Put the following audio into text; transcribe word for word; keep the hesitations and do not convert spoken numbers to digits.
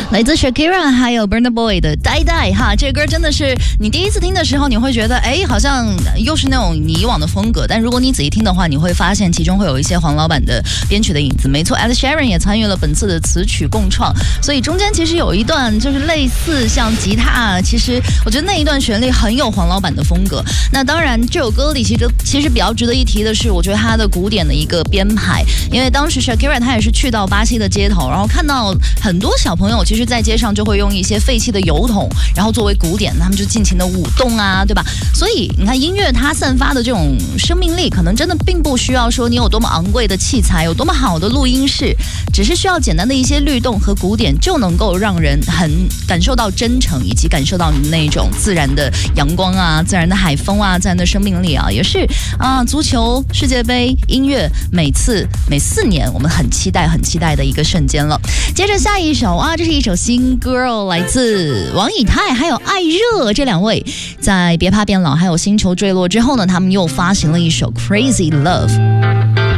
来自 Shakira 还有 Burna Boy 的呆呆哈，这个歌真的是你第一次听的时候，你会觉得哎，好像又是那种你以往的风格，但如果你仔细听的话，你会发现其中会有一些黄老板的编曲的影子。没错 ，Ed Sheeran 也参与了本次的词曲共创，所以中间其实有一段就是类似像吉他，其实我觉得那一段旋律很有黄老板的风格。那当然，这首歌里其实其实比较值得一提的是，我觉得它的鼓点的一个编排，因为当时 Shakira 她也是去到巴西的街头，然后看到很多小朋友其实在街上就会用一些废弃的油桶，然后作为鼓点，他们就尽情的舞动啊，对吧？所以你看音乐它散发的这种生命力，可能真的并不需要说你有多么昂贵的器材，有多么好的录音室，只是需要简单的一些律动和鼓点，就能够让人很感受到真诚，以及感受到你那种自然的阳光啊，自然的海风啊，自然的生命力啊，也是啊，足球世界杯音乐每次每四年我们很期待很期待的一个瞬间了。接着下一首啊，这是一首新歌，来自王以太还有艾热这两位，在别怕变老还有星球坠落之后呢，他们又发行了一首 Crazy Love。